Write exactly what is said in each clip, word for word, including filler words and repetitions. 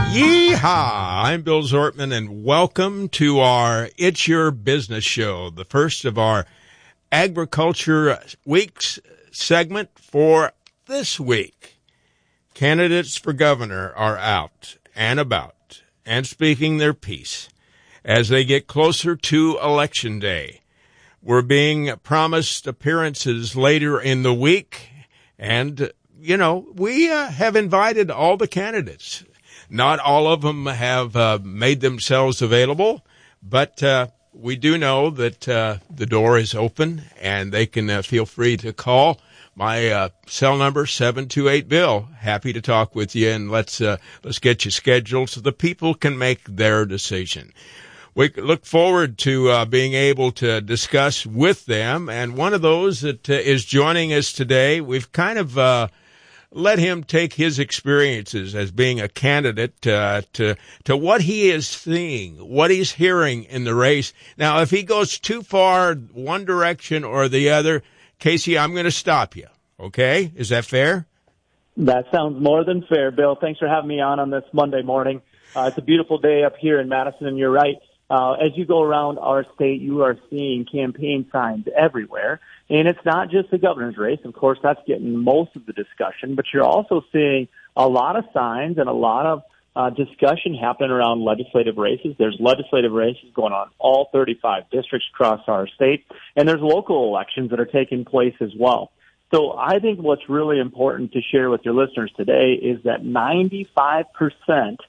Yeehaw! I'm Bill Zortman, and welcome to our It's Your Business show, the first of our Agriculture Week's segment for this week. Candidates for governor are out and about and speaking their piece as they get closer to Election Day. We're being promised appearances later in the week, and, you know, we uh, have invited all the candidates. Not all of them have uh, made themselves available, but uh, we do know that uh, the door is open, and they can uh, feel free to call. My uh, cell number, seven two eight Bill. Happy to talk with you, and let's uh, let's get you scheduled so the people can make their decision. We look forward to uh, being able to discuss with them, and one of those that uh, is joining us today, we've kind of uh, let him take his experiences as being a candidate uh, to to what he is seeing, what he's hearing in the race. Now, if he goes too far one direction or the other, Casey, I'm going to stop you. Okay? Is that fair? That sounds more than fair, Bill. Thanks for having me on on this Monday morning. Uh, it's a beautiful day up here in Madison, and you're right. Uh, as you go around our state, you are seeing campaign signs everywhere. And it's not just the governor's race. Of course, that's getting most of the discussion. But you're also seeing a lot of signs and a lot of uh, discussion happening around legislative races. There's legislative races going on all thirty-five districts across our state. And there's local elections that are taking place as well. So I think what's really important to share with your listeners today is that ninety-five percent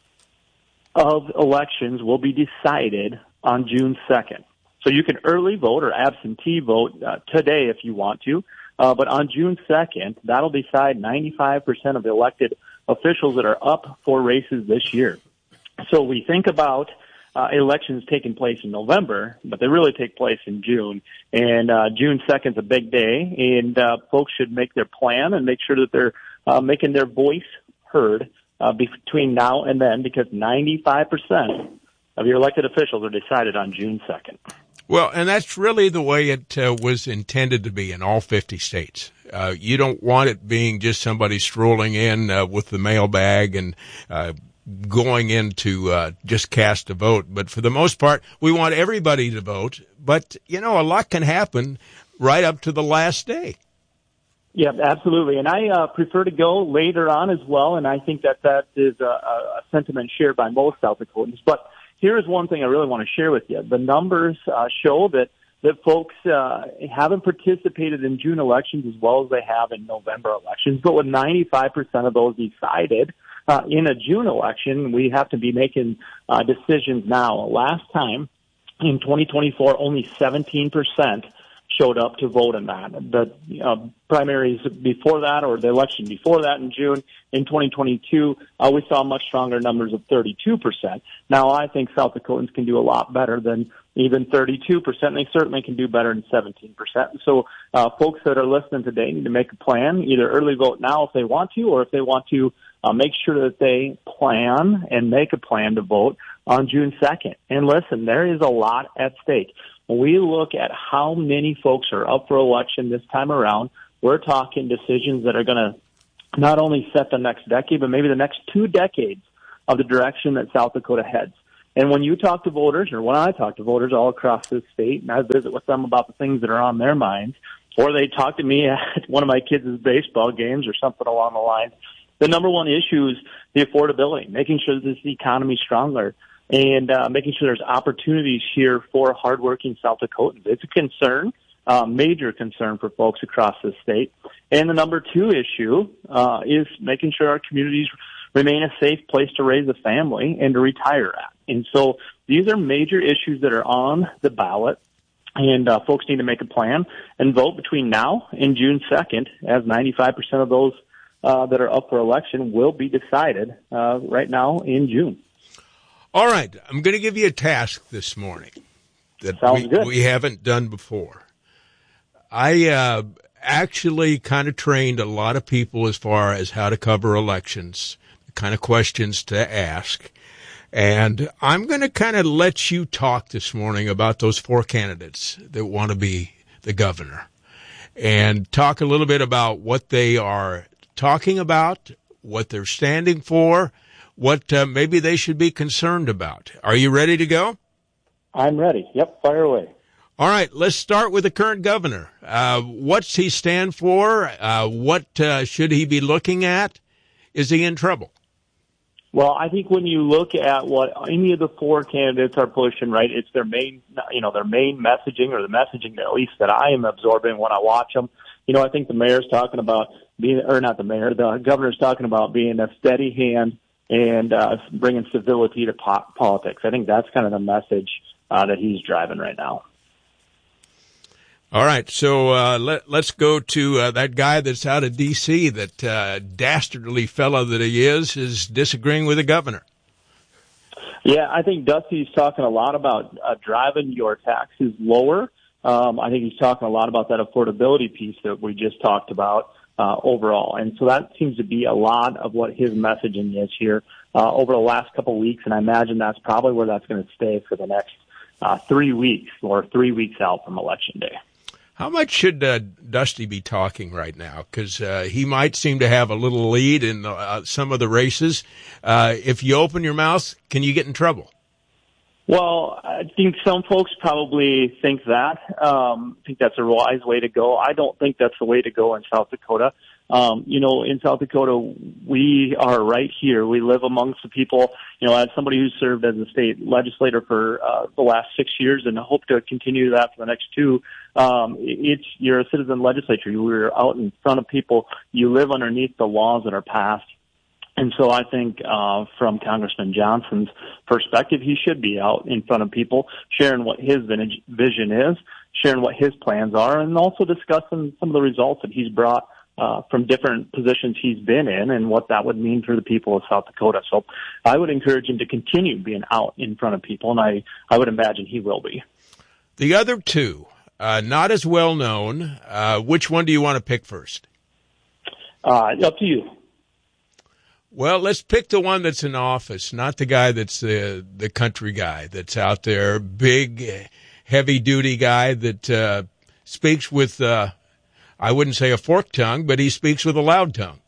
of elections will be decided on June second. So you can early vote or absentee vote uh, today if you want to, uh, but on June second, that'll decide ninety-five percent of the elected officials that are up for races this year. So we think about uh, elections taking place in November, but they really take place in June. And uh, June second is a big day, and uh, folks should make their plan and make sure that they're uh, making their voice heard uh, between now and then, because ninety-five percent of your elected officials are decided on June second. Well, and that's really the way it uh, was intended to be in all fifty states. Uh, you don't want it being just somebody strolling in uh, with the mailbag and uh, going in to uh, just cast a vote. But for the most part, we want everybody to vote. But, you know, a lot can happen right up to the last day. Yeah, absolutely. And I uh, prefer to go later on as well, and I think that that is a, a sentiment shared by most South Dakotans. But here is one thing I really want to share with you. The numbers uh, show that, that folks uh, haven't participated in June elections as well as they have in November elections. But with ninety-five percent of those decided uh, in a June election, we have to be making uh, decisions now. Last time, in twenty twenty-four, only seventeen percent showed up to vote in that. The uh, primaries before that, or the election before that in June, in twenty twenty-two, uh, we saw much stronger numbers of thirty-two percent. Now, I think South Dakotans can do a lot better than even thirty-two percent, and they certainly can do better than seventeen percent. So uh, folks that are listening today need to make a plan, either early vote now if they want to, or if they want to uh, make sure that they plan and make a plan to vote on June second. And listen, there is a lot at stake. When we look at how many folks are up for election this time around, we're talking decisions that are going to not only set the next decade, but maybe the next two decades of the direction that South Dakota heads. And when you talk to voters, or when I talk to voters all across this state, and I visit with them about the things that are on their minds, or they talk to me at one of my kids' baseball games or something along the lines, the number one issue is the affordability, making sure that this economy is stronger, and uh, making sure there's opportunities here for hardworking South Dakotans. It's a concern, uh, major concern for folks across the state. And the number two issue uh, is making sure our communities remain a safe place to raise a family and to retire at. And so these are major issues that are on the ballot, and uh, folks need to make a plan and vote between now and June second, as ninety-five percent of those uh, that are up for election will be decided uh, right now in June. All right, I'm going to give you a task this morning that Sounds we, good. we haven't done before. I uh, actually kind of trained a lot of people as far as how to cover elections, the kind of questions to ask. And I'm going to kind of let you talk this morning about those four candidates that want to be the governor, and talk a little bit about what they are talking about, what they're standing for, what uh, maybe they should be concerned about. Are you ready to go? I'm ready. Yep, fire away. All right, let's start with the current governor. Uh, what's he stand for? Uh, what uh, should he be looking at? Is he in trouble? Well, I think when you look at what any of the four candidates are pushing, right, it's their main, you know, their main messaging, or the messaging that at least that I am absorbing when I watch them. You know, I think the mayor's talking about being, or not the mayor, the governor's talking about being a steady hand and uh, bringing civility to po- politics. I think that's kind of the message uh, that he's driving right now. All right, so uh, let, let's go to uh, that guy that's out of D C, that uh, dastardly fellow that he is, is disagreeing with the governor. Yeah, I think Dusty's talking a lot about uh, driving your taxes lower. Um, I think he's talking a lot about that affordability piece that we just talked about uh, overall. And so that seems to be a lot of what his messaging is here uh, over the last couple of weeks, and I imagine that's probably where that's going to stay for the next uh, three weeks or three weeks out from Election Day. How much should uh, Dusty be talking right now? Because uh, he might seem to have a little lead in uh, some of the races. Uh, if you open your mouth, can you get in trouble? Well, I think some folks probably think that. Um, I think that's a wise way to go. I don't think that's the way to go in South Dakota. Um, you know, in South Dakota, we are right here. We live amongst the people. You know, as somebody who's served as a state legislator for uh, the last six years and hope to continue that for the next two, um, it's you're a citizen legislature. You're out in front of people. You live underneath the laws that are passed. And so I think uh, from Congressman Johnson's perspective, he should be out in front of people, sharing what his vision is, sharing what his plans are, and also discussing some of the results that he's brought uh, from different positions he's been in and what that would mean for the people of South Dakota. So I would encourage him to continue being out in front of people, and I, I would imagine he will be. The other two, uh, not as well known. Uh, which one do you want to pick first? Uh, up to you. Well, let's pick the one that's in office, not the guy that's the the country guy that's out there, big, heavy-duty guy that uh, speaks with, uh, I wouldn't say a forked tongue, but he speaks with a loud tongue.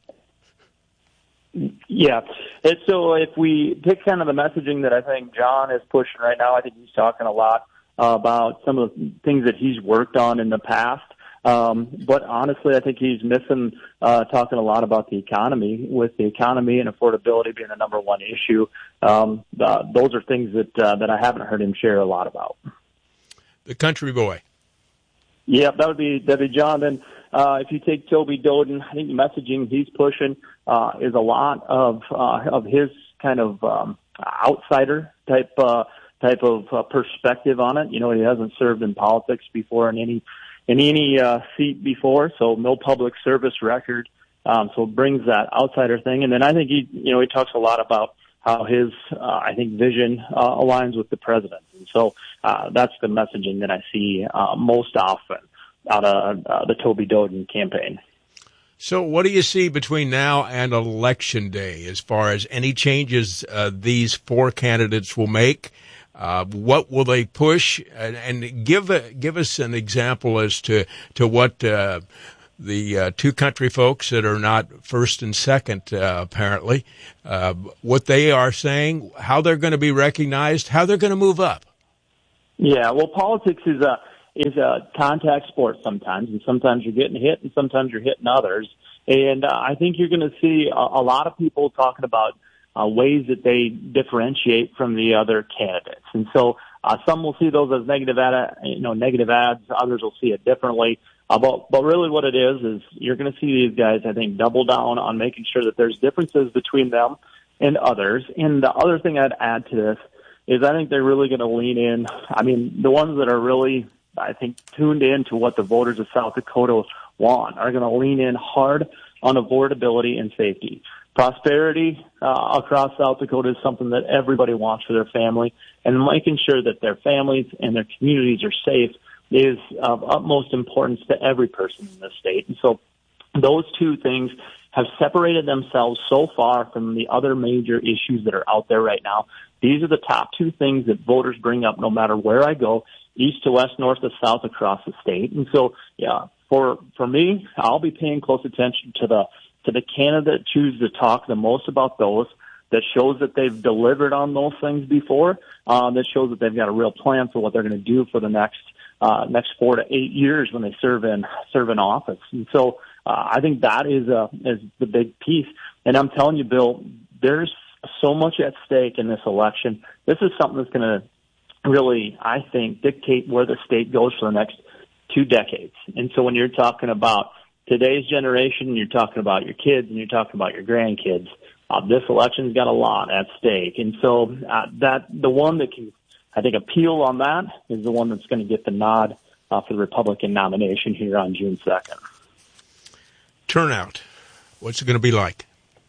Yeah. And so if we pick kind of the messaging that I think John is pushing right now, I think he's talking a lot uh, about some of the things that he's worked on in the past. Um, but honestly, I think he's missing uh, talking a lot about the economy, with the economy and affordability being the number one issue. Um, uh, those are things that uh, that I haven't heard him share a lot about. The country boy. Yeah, that would be that'd be John. Then uh, if you take Toby Doden, I think the messaging he's pushing uh, is a lot of uh, of his kind of um, outsider type uh, type of uh, perspective on it. You know, he hasn't served in politics before in any. in any uh, seat before, so no public service record. Um, so it brings that outsider thing. And then I think he, you know, he talks a lot about how his, uh, I think, vision uh, aligns with the president. And so uh, that's the messaging that I see uh, most often out of uh, the Toby Doden campaign. So what do you see between now and Election Day as far as any changes uh, these four candidates will make? Uh, what will they push? And, and give a, give us an example as to to what uh, the uh, two country folks that are not first and second, uh, apparently, uh, what they are saying, how they're going to be recognized, how they're going to move up. Yeah, well, politics is a is a contact sport sometimes, and sometimes you're getting hit, and sometimes you're hitting others. And uh, I think you're going to see a, a lot of people talking about Uh, ways that they differentiate from the other candidates. And so uh, some will see those as negative ad, you know, negative ads. Others will see it differently. Uh, but, but really what it is, is you're going to see these guys, I think, double down on making sure that there's differences between them and others. And the other thing I'd add to this is I think they're really going to lean in. I mean, the ones that are really, I think, tuned in to what the voters of South Dakota want are going to lean in hard on affordability and safety. Prosperity uh, across South Dakota is something that everybody wants for their family, and making sure that their families and their communities are safe is of utmost importance to every person in the state. And so those two things have separated themselves so far from the other major issues that are out there right now. These are the top two things that voters bring up no matter where I go, east to west, north to south across the state. And so, yeah, for for me, I'll be paying close attention to the to the candidate choose to talk the most about those. that shows that they've delivered on those things before, uh, that shows that they've got a real plan for what they're going to do for the next uh, next four to eight years when they serve in serve in office. And so uh, I think that is a is the big piece. And I'm telling you, Bill, there's so much at stake in this election. This is something that's going to really, I think, dictate where the state goes for the next two decades. And so when you're talking about today's generation, you're talking about your kids and you're talking about your grandkids, uh, this election's got a lot at stake. And so uh, that the one that can, I think, appeal on that is the one that's going to get the nod uh, for the Republican nomination here on June second. Turnout, what's it going to be like?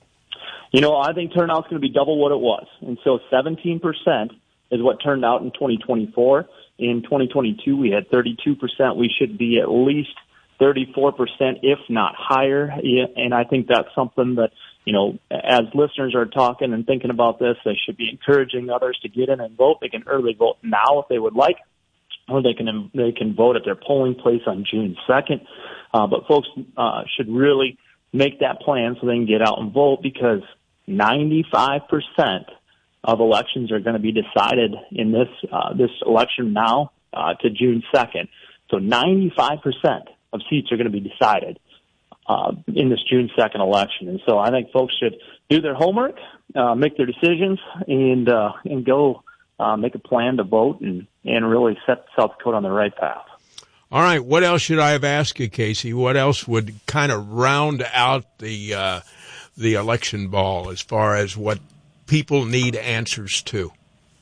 You know, I think turnout's going to be double what it was. And so seventeen percent is what turned out in twenty twenty-four. In twenty twenty-two, we had thirty-two percent. We should be at least thirty-four percent, if not higher. And I think that's something that, you know, as listeners are talking and thinking about this, they should be encouraging others to get in and vote. They can early vote now if they would like, or they can they can vote at their polling place on June second. Uh, but folks uh, should really make that plan so they can get out and vote, because ninety-five percent of elections are going to be decided in this uh, this election now uh, to June second. So ninety-five percent of seats are going to be decided uh, in this June second election. And so I think folks should do their homework, uh, make their decisions, and uh, and go uh, make a plan to vote and, and really set South Dakota on the right path. All right. What else should I have asked you, Casey? What else would kind of round out the uh, the election ball as far as what people need answers to?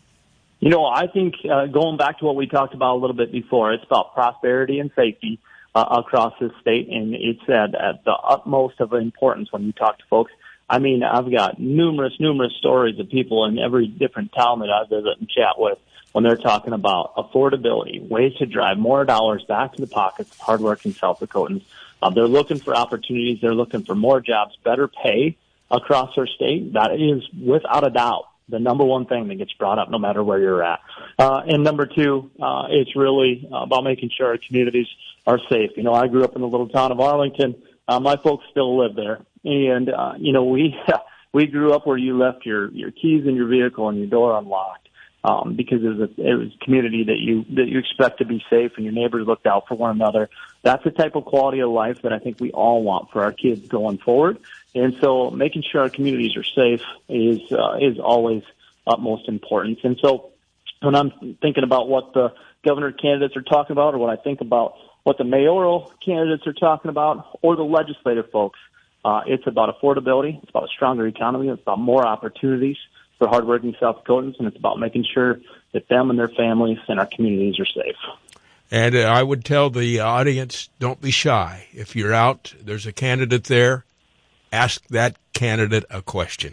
You know, I think uh, going back to what we talked about a little bit before, it's about prosperity and safety uh, across this state, and it's at, at the utmost of importance when you talk to folks. I mean, I've got numerous, numerous stories of people in every different town that I visit and chat with when they're talking about affordability, ways to drive more dollars back to the pockets of hardworking South Dakotans. Uh, they're looking for opportunities. They're looking for more jobs, better pay across our state. That is, without a doubt, the number one thing that gets brought up no matter where you're at. Uh, and number two, uh, it's really about making sure our communities are safe. You know, I grew up in the little town of Arlington. Uh, my folks still live there. And, uh, you know, we, we grew up where you left your, your keys in your vehicle and your door unlocked. Um, because it was, a, it was a community that you that you expect to be safe, and your neighbors looked out for one another. That's the type of quality of life that I think we all want for our kids going forward. And so, making sure our communities are safe is uh, is always utmost importance. And so, when I'm thinking about what the governor candidates are talking about, or when I think about what the mayoral candidates are talking about, or the legislative folks, uh, it's about affordability. It's about a stronger economy. It's about more opportunities for hardworking South Dakotans, and it's about making sure that them and their families and our communities are safe. And uh, I would tell the audience, don't be shy. If you're out, there's a candidate there, ask that candidate a question.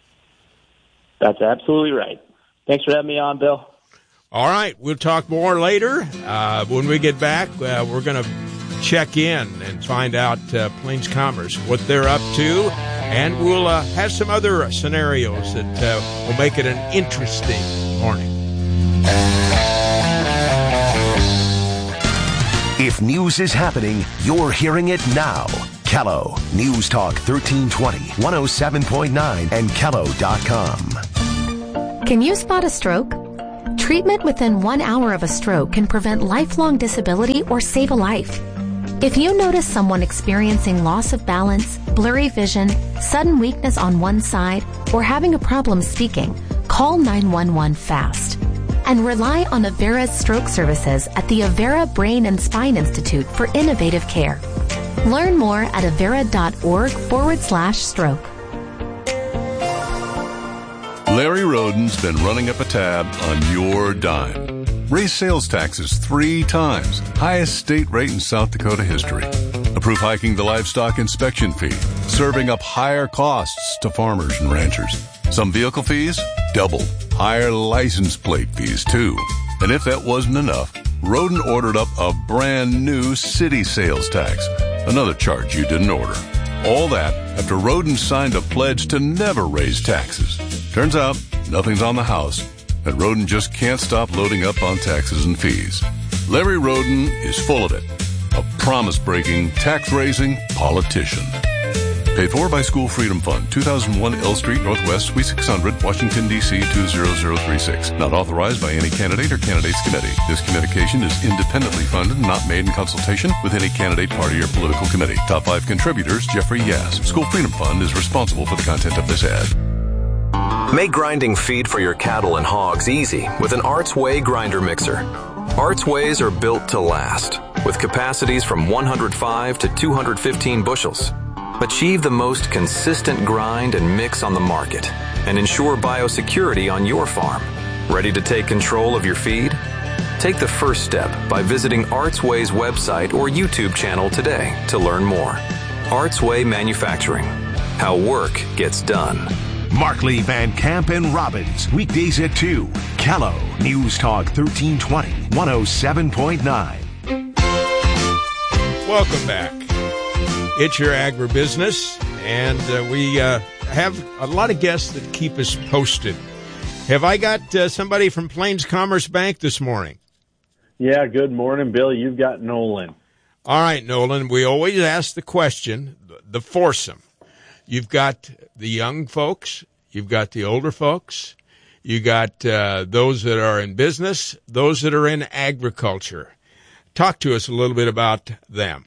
That's absolutely right. Thanks for having me on, Bill. All right, we'll talk more later. Uh, when we get back, uh, we're going to check in and find out uh, Plains Commerce, what they're up to, and we'll uh, have some other scenarios that uh, will make it an interesting morning. If news is happening, you're hearing it now. Kello News Talk thirteen twenty, one oh seven point nine, and kello dot com. Can you spot a stroke? Treatment within one hour of a stroke can prevent lifelong disability or save a life. If you notice someone experiencing loss of balance, blurry vision, sudden weakness on one side, or having a problem speaking, call nine one one fast. And rely on Avera's stroke services at the Avera Brain and Spine Institute for innovative care. Learn more at avera.org forward slash stroke. Larry Roden's been running up a tab on your dime. Raise sales taxes three times, highest state rate in South Dakota history. Approve hiking the livestock inspection fee, serving up higher costs to farmers and ranchers. Some vehicle fees, doubled. Higher license plate fees, too. And if that wasn't enough, Roden ordered up a brand new city sales tax, another charge you didn't order. All that after Roden signed a pledge to never raise taxes. Turns out, nothing's on the house, and Roden just can't stop loading up on taxes and fees. Larry Roden is full of it. A promise-breaking, tax-raising politician. Paid for by School Freedom Fund, two thousand one L Street Northwest, Suite six hundred, Washington, D C two zero zero three six. Not authorized by any candidate or candidates committee. This communication is independently funded and not made in consultation with any candidate, party, or political committee. Top five contributors, Jeffrey Yass. School Freedom Fund is responsible for the content of this ad. Make grinding feed for your cattle and hogs easy with an Arts Way grinder mixer. Arts Ways are built to last, with capacities from one hundred five to two hundred fifteen bushels. Achieve the most consistent grind and mix on the market, and ensure biosecurity on your farm. Ready to take control of your feed? Take the first step by visiting Arts Way's website or YouTube channel today to learn more. Arts Way Manufacturing. How work gets done. Markley, Van Camp, and Robbins, weekdays at two. Callow, News Talk thirteen twenty, one oh seven point nine. Welcome back. It's your agribusiness, and uh, we uh, have a lot of guests that keep us posted. Have I got uh, somebody from Plains Commerce Bank this morning? Yeah, good morning, Bill. You've got Nolan. All right, Nolan, we always ask the question, the foursome. You've got the young folks, you've got the older folks, you got uh, those that are in business, those that are in agriculture. Talk to us a little bit about them.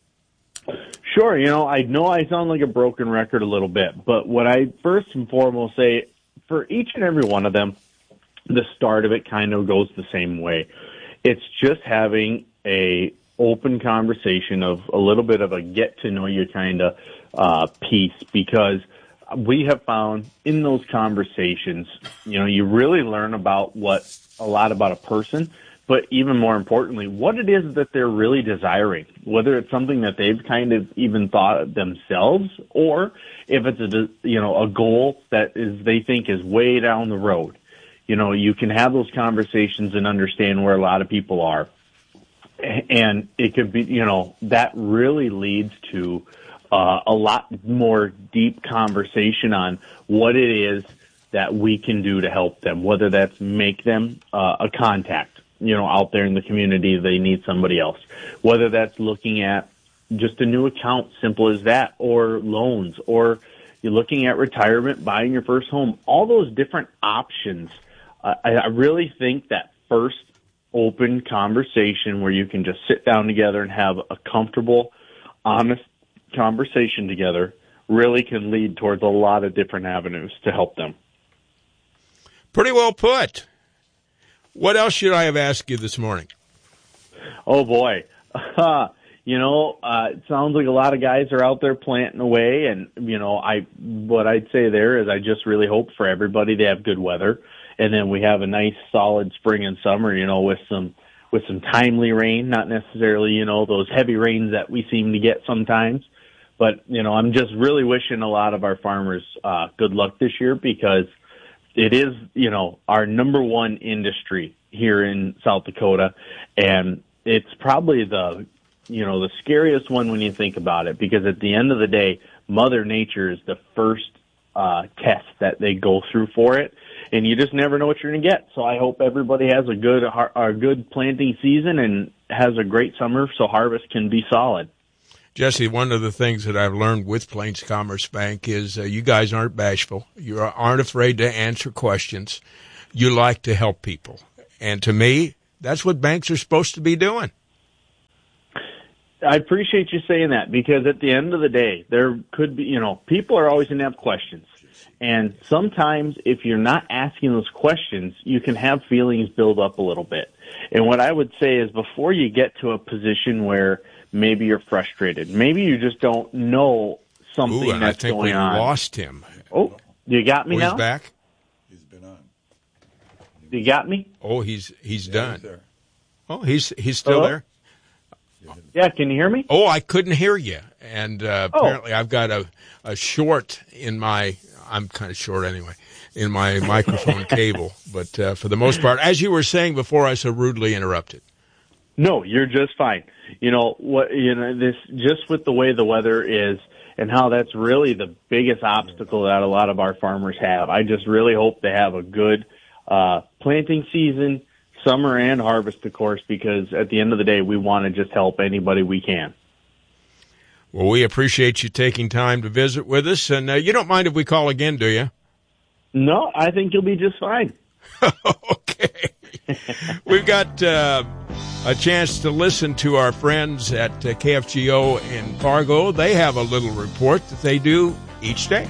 Sure. You know, I know I sound like a broken record a little bit, but what I first and foremost say, for each and every one of them, the start of it kind of goes the same way. It's just having a open conversation of a little bit of a get to know you kind of uh, piece, because we have found in those conversations, you know, you really learn about what a lot about a person, but even more importantly, what it is that they're really desiring, whether it's something that they've kind of even thought of themselves, or if it's a, you know, a goal that is, they think is way down the road. You know, you can have those conversations and understand where a lot of people are. And it could be, you know, that really leads to uh, a lot more deep conversation on what it is that we can do to help them, whether that's make them uh, a contact, you know, out there in the community, they need somebody else, whether that's looking at just a new account, simple as that, or loans, or you're looking at retirement, buying your first home, all those different options. Uh, I, I really think that first open conversation where you can just sit down together and have a comfortable, honest conversation together really can lead towards a lot of different avenues to help them. Pretty well put. What else should I have asked you this morning? Oh, boy. Uh, you know, uh, it sounds like a lot of guys are out there planting away, and, you know, I what I'd say there is I just really hope for everybody to have good weather. And then we have a nice solid spring and summer, you know, with some with some timely rain, not necessarily, you know, those heavy rains that we seem to get sometimes. But, you know, I'm just really wishing a lot of our farmers uh, good luck this year, because it is, you know, our number one industry here in South Dakota. And it's probably the, you know, the scariest one when you think about it, because at the end of the day, Mother Nature is the first uh, test that they go through for it. And you just never know what you're going to get. So I hope everybody has a good a good planting season and has a great summer so harvest can be solid. Jesse, one of the things that I've learned with Plains Commerce Bank is uh, you guys aren't bashful. You aren't afraid to answer questions. You like to help people. And to me, that's what banks are supposed to be doing. I appreciate you saying that, because at the end of the day, there could be, you know, people are always going to have questions. And sometimes if you're not asking those questions, you can have feelings build up a little bit. And what I would say is, before you get to a position where maybe you're frustrated, maybe you just don't know something Ooh, that's I think going we on. lost him. Oh, you got me oh, now? He's back? He's been on. You got me? Oh, he's he's Yeah, done. he's there. Oh, he's he's still Hello? there? Yeah, can you hear me? Oh, I couldn't hear you. And uh, Oh. apparently I've got a, a short in my, I'm kind of short anyway, in my microphone cable. But uh, for the most part, as you were saying before, I so rudely interrupted. No, you're just fine. You know what? You know this just with the way the weather is, and how that's really the biggest obstacle that a lot of our farmers have. I just really hope they have a good uh, planting season, summer and harvest, of course, because at the end of the day, we want to just help anybody we can. Well, we appreciate you taking time to visit with us, and uh, you don't mind if we call again, do you? No, I think you'll be just fine. Okay. We've got uh, a chance to listen to our friends at uh, K F G O in Fargo. They have a little report that they do each day.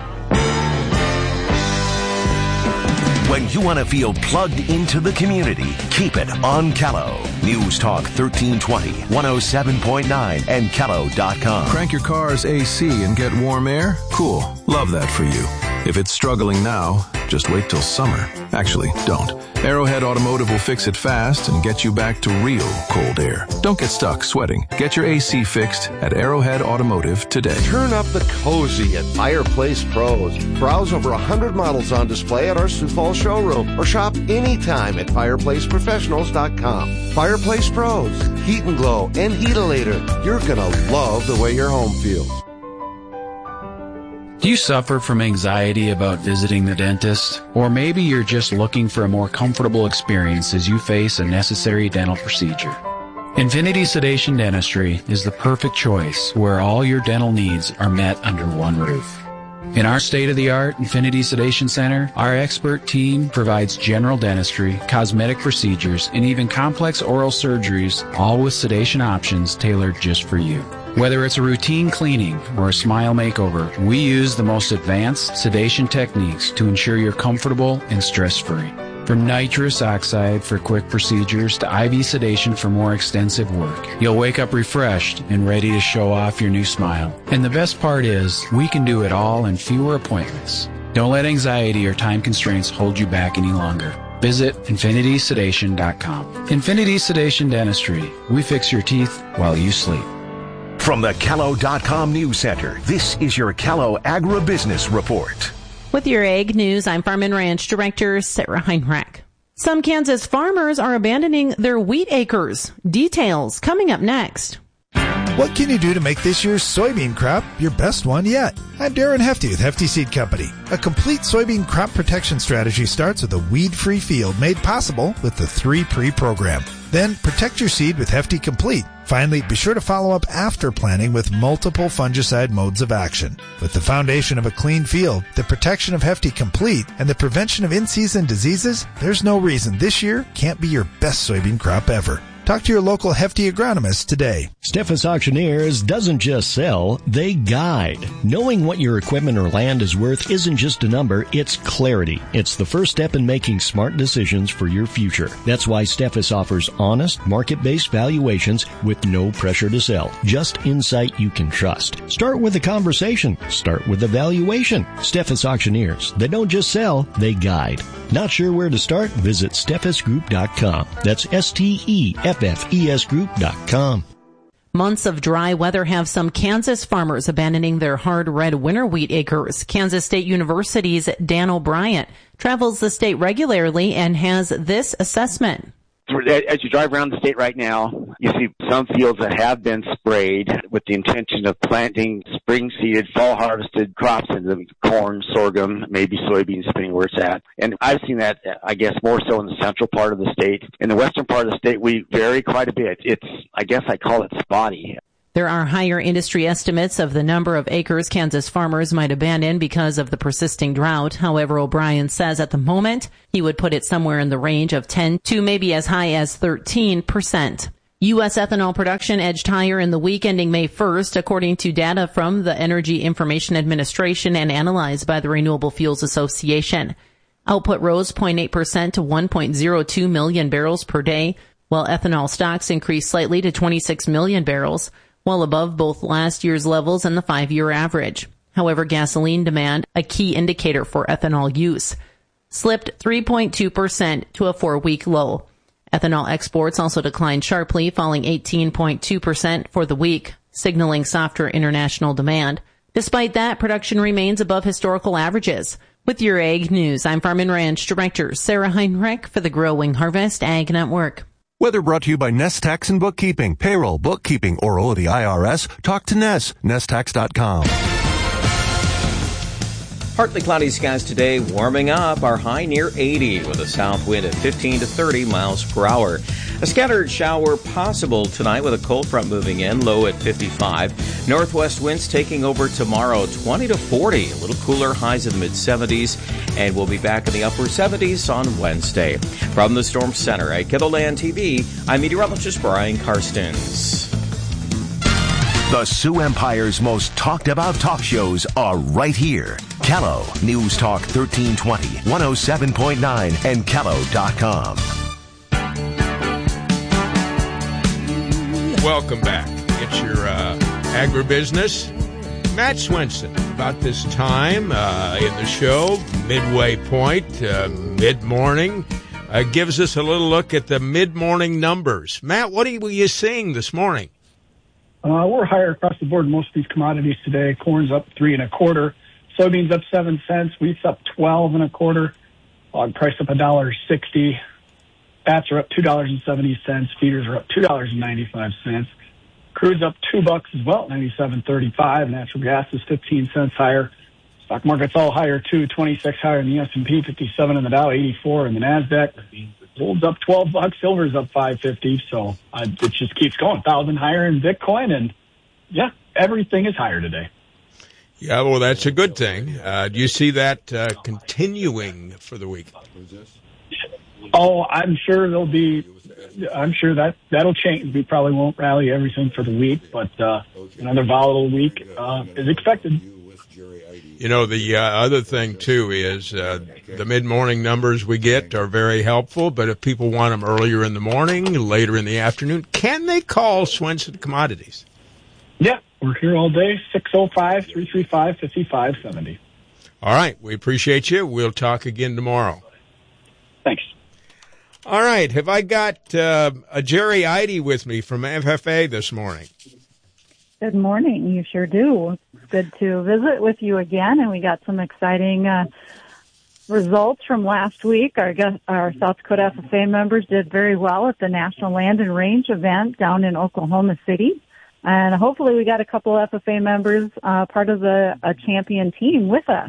When you want to feel plugged into the community, keep it on Callow. News Talk thirteen twenty, one oh seven point nine, and callow dot com. Crank your car's A C and get warm air? Cool. Love that for you. If it's struggling now, just wait till summer. Actually, don't. Arrowhead Automotive will fix it fast and get you back to real cold air. Don't get stuck sweating. Get your A C fixed at Arrowhead Automotive today. Turn up the cozy at Fireplace Pros. Browse over one hundred models on display at our Sioux Falls showroom or shop anytime at fireplace professionals dot com. Fireplace Pros, Heat and Glow and Heatalator. You're going to love the way your home feels. Do you suffer from anxiety about visiting the dentist? Or maybe you're just looking for a more comfortable experience as you face a necessary dental procedure. Infinity Sedation Dentistry is the perfect choice where all your dental needs are met under one roof. In our state-of-the-art Infinity Sedation Center, our expert team provides general dentistry, cosmetic procedures, and even complex oral surgeries, all with sedation options tailored just for you. Whether it's a routine cleaning or a smile makeover, we use the most advanced sedation techniques to ensure you're comfortable and stress-free. From nitrous oxide for quick procedures to I V sedation for more extensive work, you'll wake up refreshed and ready to show off your new smile. And the best part is, we can do it all in fewer appointments. Don't let anxiety or time constraints hold you back any longer. Visit infinity sedation dot com. Infinity Sedation Dentistry. We fix your teeth while you sleep. From the callow dot com News Center, this is your Callow Agribusiness Report. With your Ag News, I'm Farm and Ranch Director Sarah Heinrich. Some Kansas farmers are abandoning their wheat acres. Details coming up next. What can you do to make this year's soybean crop your best one yet? I'm Darren Hefty with Hefty Seed Company. A complete soybean crop protection strategy starts with a weed-free field made possible with the three Pre program. Then protect your seed with Hefty Complete. Finally, be sure to follow up after planting with multiple fungicide modes of action. With the foundation of a clean field, the protection of Hefty Complete, and the prevention of in-season diseases, there's no reason this year can't be your best soybean crop ever. Talk to your local Hefty agronomist today. Steffes Auctioneers doesn't just sell, they guide. Knowing what your equipment or land is worth isn't just a number, it's clarity. It's the first step in making smart decisions for your future. That's why Steffes offers honest, market-based valuations with no pressure to sell. Just insight you can trust. Start with a conversation. Start with a valuation. Steffes Auctioneers. They don't just sell, they guide. Not sure where to start? Visit steffes group dot com. That's S T E F F E S group dot com. Months of dry weather have some Kansas farmers abandoning their hard red winter wheat acres. Kansas State University's Dan O'Brien travels the state regularly and has this assessment. As you drive around the state right now, you see some fields that have been sprayed with the intention of planting spring-seeded, fall-harvested crops into corn, sorghum, maybe soybeans, depending where it's at. And I've seen that, I guess, more so in the central part of the state. In the western part of the state, we vary quite a bit. It's, I guess I call it spotty. There are higher industry estimates of the number of acres Kansas farmers might abandon because of the persisting drought. However, O'Brien says at the moment he would put it somewhere in the range of ten to maybe as high as thirteen percent. U S ethanol production edged higher in the week ending May first, according to data from the Energy Information Administration and analyzed by the Renewable Fuels Association. Output rose zero point eight percent to one point zero two million barrels per day, while ethanol stocks increased slightly to twenty-six million barrels. Well above both last year's levels and the five-year average. However, gasoline demand, a key indicator for ethanol use, slipped three point two percent to a four-week low. Ethanol exports also declined sharply, falling eighteen point two percent for the week, signaling softer international demand. Despite that, production remains above historical averages. With your Ag News, I'm Farm and Ranch Director Sarah Heinrich for the Growing Harvest Ag Network. Weather brought to you by Nest Tax and Bookkeeping. Payroll, bookkeeping, or owe the I R S? Talk to Nest. Nest Tax dot com. Partly cloudy skies today, warming up. Our high near eighty with a south wind at fifteen to thirty miles per hour. A scattered shower possible tonight with a cold front moving in, low at fifty-five. Northwest winds taking over tomorrow, twenty to forty. A little cooler, highs in the mid seventies. And we'll be back in the upper seventies on Wednesday. From the Storm Center at Kettleland T V, I'm meteorologist Brian Karstens. The Sioux Empire's most talked about talk shows are right here. Callow, News Talk thirteen twenty, one oh seven point nine, and callow dot com. Welcome back. It's your uh, agribusiness. Matt Swenson, about this time uh, in the show, midway point, uh, mid-morning, uh, gives us a little look at the mid-morning numbers. Matt, what are you seeing this morning? Uh, we're higher across the board in most of these commodities today. Corn's up three and a quarter. Soybeans up seven cents. Wheat's up twelve and a quarter. Hog price up a dollar sixty. Bats are up two dollars and seventy cents. Feeders are up two dollars and ninety-five cents. Crude's up two bucks as well, ninety-seven thirty-five. Natural gas is fifteen cents higher. Stock market's all higher too. twenty-six higher in the S and P, fifty-seven in the Dow, eighty-four in the Nasdaq. Gold's up twelve bucks, silver's up five fifty, so uh, it just keeps going. Thousand higher in Bitcoin, and yeah, everything is higher today. Yeah, well, that's a good thing. Uh, do you see that uh, continuing for the week? Oh, I'm sure there'll be. I'm sure that that'll change. We probably won't rally everything for the week, but uh, another volatile week uh, is expected. You know, the uh, other thing, too, is uh, the mid-morning numbers we get are very helpful, but if people want them earlier in the morning, later in the afternoon, can they call Swenson Commodities? Yeah, we're here all day, six oh five, three three five, five five seven oh. All right, we appreciate you. We'll talk again tomorrow. Thanks. All right, have I got uh, a Jerry Eide with me from F F A this morning? Good morning. You sure do. It's good to visit with you again, and we got some exciting uh, results from last week. Our our South Dakota F F A members did very well at the National Land and Range event down in Oklahoma City, and hopefully we got a couple F F A members uh, part of the a champion team with us.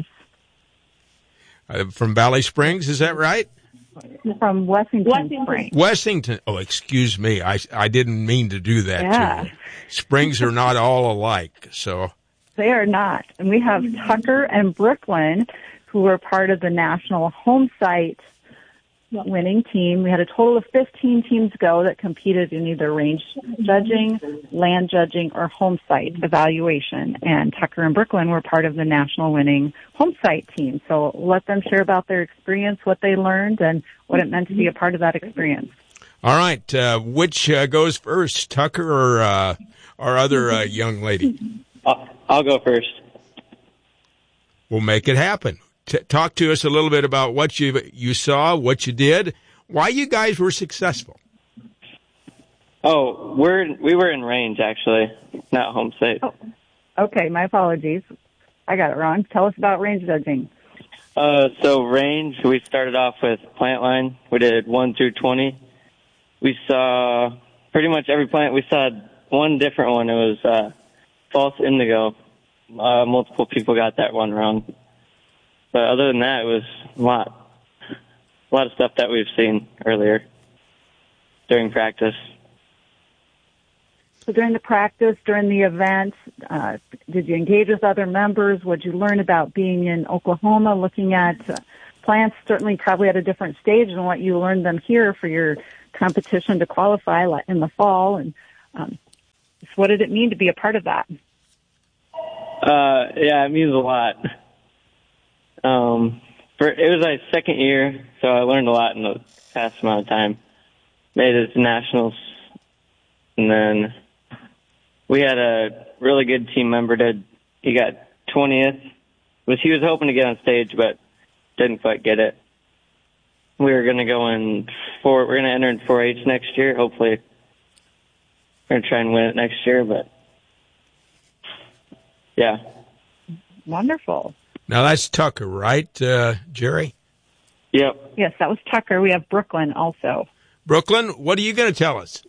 Uh, from Valley Springs, is that right? From Wessington, Wessington Springs. Wessington. Oh, excuse me. I, I didn't mean to do that yeah. to you. Springs are not all alike, so. They are not. And we have Tucker and Brooklyn, who were part of the national home site winning team. We had a total of fifteen teams go that competed in either range judging, land judging, or home site evaluation. And Tucker and Brooklyn were part of the national winning home site team. So let them share about their experience, what they learned, and what it meant to be a part of that experience. All right. Uh, which uh, goes first, Tucker or uh, our other uh, young lady? I'll, I'll go first. We'll make it happen. T- talk to us a little bit about what you you saw, what you did, why you guys were successful. Oh, we're we were in range actually, not home site. Oh, okay, my apologies. I got it wrong. Tell us about range judging. Uh, so range, we started off with plant line. We did one through twenty. We saw pretty much every plant. We saw one different one. It was uh, false indigo. Uh, multiple people got that one wrong. But other than that, it was a lot, a lot of stuff that we've seen earlier during practice. So during the practice, during the event, uh, did you engage with other members? What did you learn about being in Oklahoma, looking at uh, plants, certainly probably at a different stage than what you learned them here for your competition to qualify in the fall? And um, what did it mean to be a part of that? Uh, yeah, it means a lot. Um, for, it was my second year, so I learned a lot in the past amount of time. Made it to nationals, and then we had a really good team member. Did he got twentieth? Was he was hoping to get on stage, but didn't quite get it. We were going to go in four. We're going to enter in four H next year. Hopefully, we're going to try and win it next year. But yeah, wonderful. Now, that's Tucker, right, uh, Jerry? Yep. Yes, that was Tucker. We have Brooklyn also. Brooklyn, what are you going to tell us?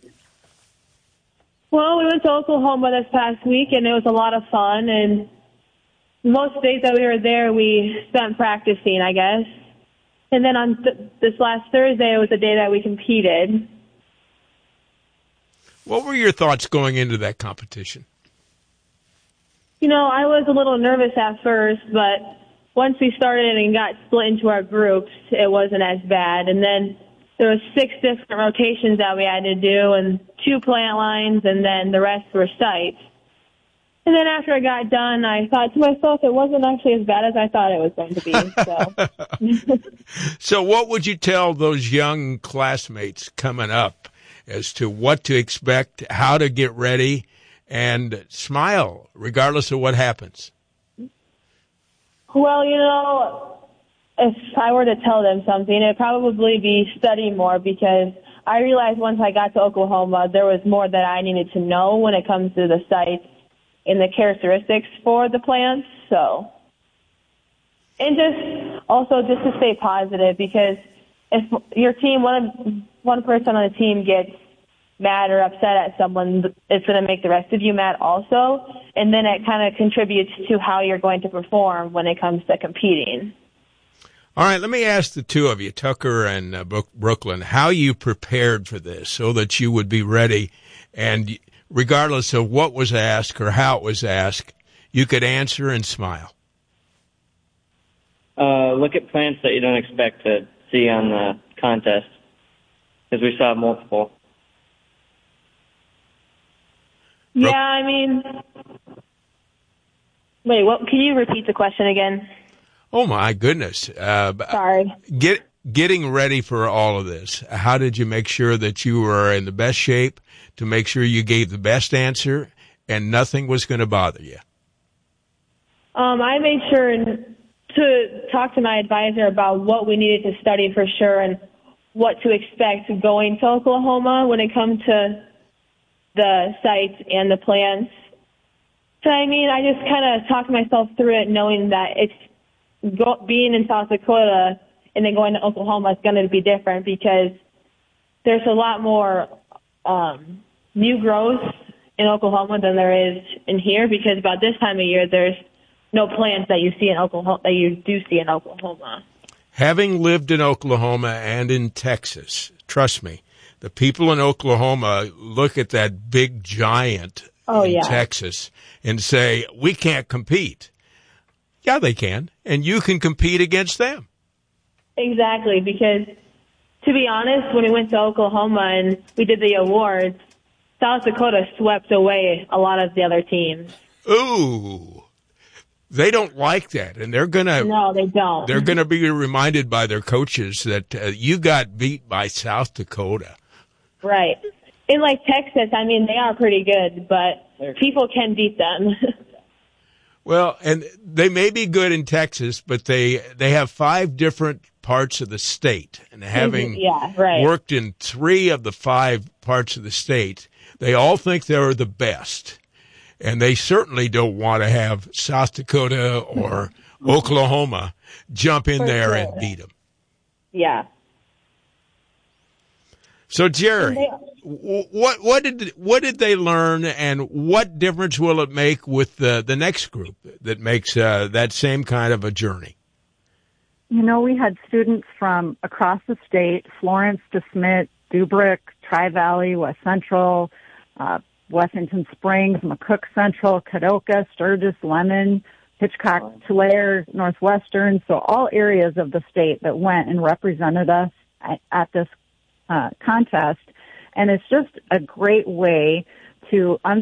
Well, we went to Oklahoma this past week, and it was a lot of fun, and most days that we were there, we spent practicing, I guess. And then on th- this last Thursday, it was the day that we competed. What were your thoughts going into that competition? You know, I was a little nervous at first, but once we started and got split into our groups, it wasn't as bad. And then there was six different rotations that we had to do, and two plant lines, and then the rest were sites. And then after I got done, I thought to myself, it wasn't actually as bad as I thought it was going to be. So, so what would you tell those young classmates coming up as to what to expect, how to get ready, and smile regardless of what happens? Well, you know, if I were to tell them something, it'd probably be study more, because I realized once I got to Oklahoma, there was more that I needed to know when it comes to the sites and the characteristics for the plants. So, and just also just to stay positive, because if your team, one one person on the team gets mad or upset at someone, it's going to make the rest of you mad also, and then it kind of contributes to how you're going to perform when it comes to competing. All right, let me ask the two of you, Tucker and uh, Brooklyn, how you prepared for this so that you would be ready, and regardless of what was asked or how it was asked, you could answer and smile. Uh, look at plants that you don't expect to see on the contest, because we saw multiple. Yeah, I mean, wait, what? Can you repeat the question again? Oh my goodness! Uh, Sorry. Get getting ready for all of this. How did you make sure that you were in the best shape to make sure you gave the best answer and nothing was going to bother you? Um, I made sure to talk to my advisor about what we needed to study for sure and what to expect going to Oklahoma when it comes to the sites and the plants. So, I mean, I just kind of talked myself through it, knowing that it's go, being in South Dakota and then going to Oklahoma is going to be different, because there's a lot more um, new growth in Oklahoma than there is in here, because about this time of year, there's no plants that you see in Oklahoma that you do see in Oklahoma. Having lived in Oklahoma and in Texas, trust me, the people in Oklahoma look at that big giant oh, in yeah. Texas and say, we can't compete. Yeah, they can, and you can compete against them. Exactly, because to be honest, when we went to Oklahoma and we did the awards, South Dakota swept away a lot of the other teams. Ooh, they don't like that, and they're gonna. No, they don't. They're gonna be reminded by their coaches that uh, you got beat by South Dakota. Right. In like Texas, I mean, they are pretty good, but people can beat them. Well, and they may be good in Texas, but they they have five different parts of the state, and having yeah, right. worked in three of the five parts of the state, they all think they're the best, and they certainly don't want to have South Dakota or Oklahoma jump in For there sure. and beat them. Yeah. So, Jerry, what what did what did they learn, and what difference will it make with the the next group that makes uh, that same kind of a journey? You know, we had students from across the state: Florence, DeSmet, Dubrick, Tri-Valley, West Central, uh, Washington Springs, McCook Central, Kadoka, Sturgis, Lemon, Hitchcock, Tulare, Northwestern. So all areas of the state that went and represented us at, at this Uh, contest, and it's just a great way to understand